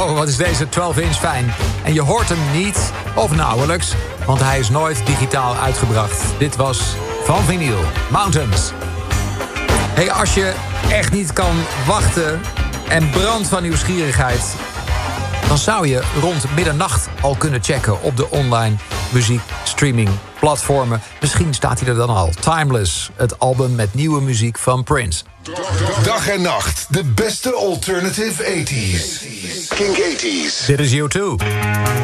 Oh, wat is deze 12-inch fijn. En je hoort hem niet, of nauwelijks, want hij is nooit digitaal uitgebracht. Dit was van vinyl, Mountains. Hey, als je echt niet kan wachten en brandt van nieuwsgierigheid, dan zou je rond middernacht al kunnen checken op de online muziekstreaming platformen. Misschien staat hij er dan al. Timeless, het album met nieuwe muziek van Prince. Dag en nacht, de beste alternative 80s. Kink 80s. Dit is U2.